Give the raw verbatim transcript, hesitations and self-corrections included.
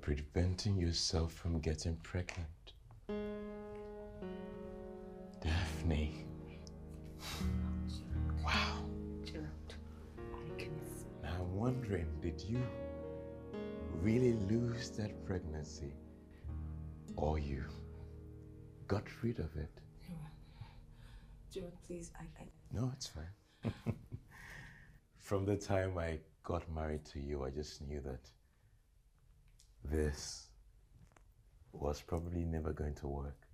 preventing yourself from getting pregnant. Daphne. Wow. Gerald, I can... Now I'm wondering, did you really lose that pregnancy? Or you got rid of it? Gerald, please, I... I... No, it's fine. From the time I got married to you, I just knew that this was probably never going to work.